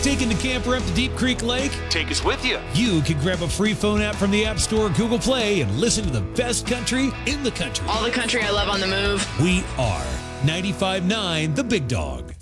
Taking the camper up to Deep Creek Lake? Take us with you. You can grab a free phone app from the App Store or Google Play and listen to the best country in the country. All the country I love on the move. We are 95.9 The Big Dog.